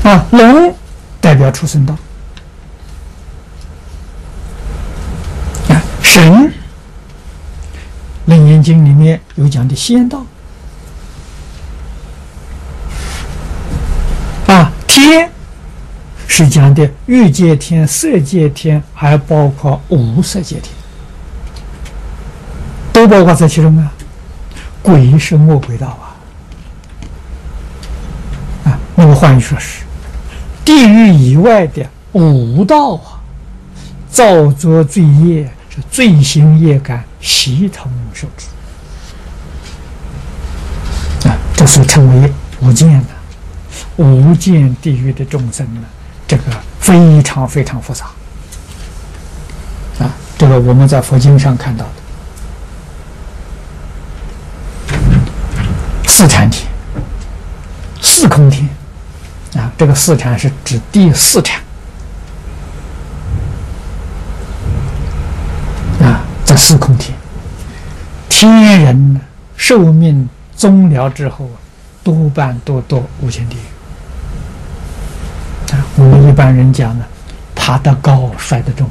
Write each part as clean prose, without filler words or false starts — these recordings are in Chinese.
龙代表畜生道。神，《楞严经》里面有讲的仙道。天是讲的欲界天、色界天，还包括无色界天，都包括在其中啊。鬼是恶鬼道那么换句说是，地狱以外的五道造作罪业是罪行业感悉同受之这是称为无间的。无间地狱的众生呢，这个非常非常复杂这个我们在佛经上看到的四禅天、四空天这个四禅是指第四禅在四空天，天人呢寿命终了之后多半都堕无间地狱我们一般人讲呢，爬得高摔得重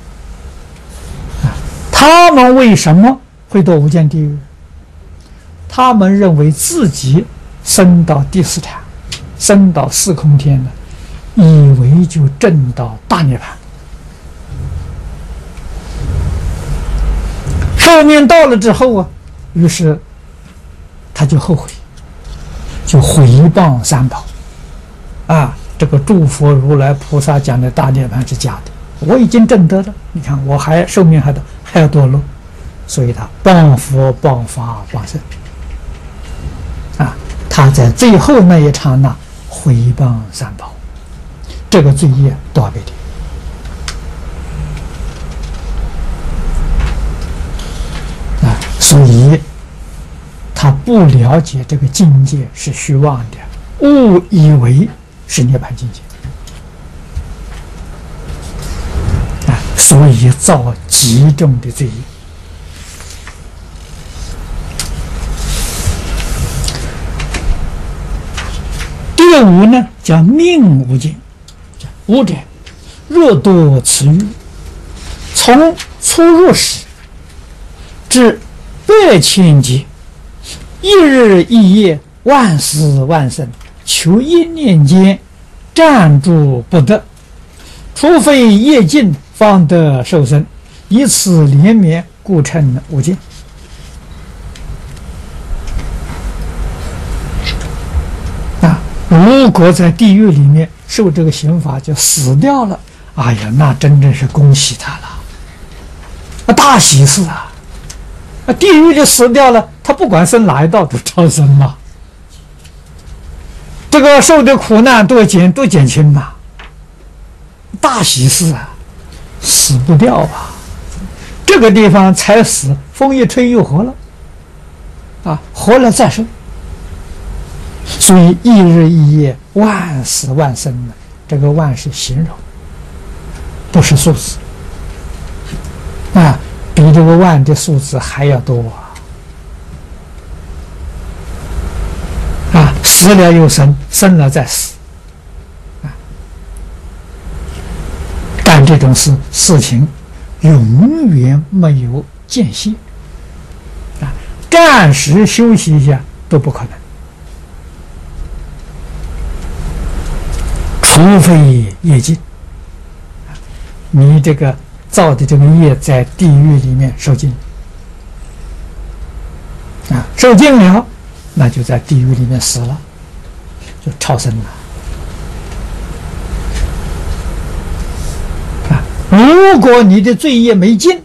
他们为什么会堕无间地狱？他们认为自己升到第四禅，升到四空天了，以为就证到大涅槃。寿命到了之后于是他就后悔，就毁谤三宝这个诸佛如来菩萨讲的大涅槃是假的，我已经证得了，你看我还寿命还要堕落，所以他谤佛、谤法、谤僧他在最后那一刹那毁谤三宝，这个罪业多少倍的所以他不了解这个境界是虚妄的，误以为是涅槃境界所以造极重的罪业。第五呢，叫命无间。无者，若堕此狱，从初入始至8,000劫，一日一夜，万死万生，求一念间暂住不得，除非业尽，方得受生，以此连绵，故称无间。如果在地狱里面受这个刑罚就死掉了，哎呀，那真正是恭喜他了，大喜事地狱里死掉了，他不管生哪一道都超生嘛，这个受的苦难都减轻嘛，大喜事死不掉这个地方才死，风一吹又活了活了再生。所以一日一夜，万死万生呢，这个万是形容，不是数字比这个万的数字还要多死了又生，生了再死但这种事情永远没有间歇暂时休息一下都不可能，除非业尽，你这个造的这个业在地狱里面受尽受尽了，那就在地狱里面死了，就超生了如果你的罪业没尽，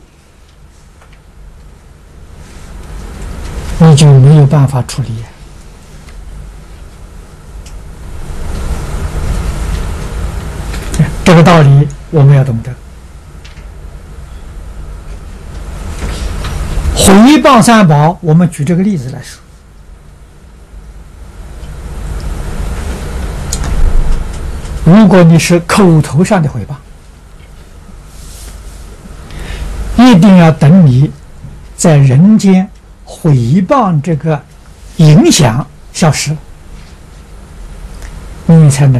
你就没有办法处理这个道理我们要懂得。毁谤三宝，我们举这个例子来说，如果你是口头上的毁谤，一定要等你在人间毁谤这个影响消失了，你才能